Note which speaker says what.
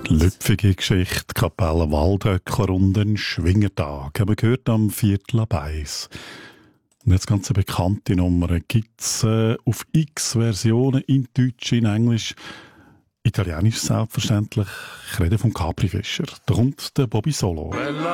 Speaker 1: Lüpfige Geschichte, Kapelle Waldöcker und ein Schwingertag. Haben wir gehört am Viertel ab 1. Und jetzt ganz eine bekannte Nummer. Gibt es auf X Versionen in Deutsch, in Englisch, Italienisch selbstverständlich. Ich rede vom Capri Fischer. Da kommt der Bobby Solo.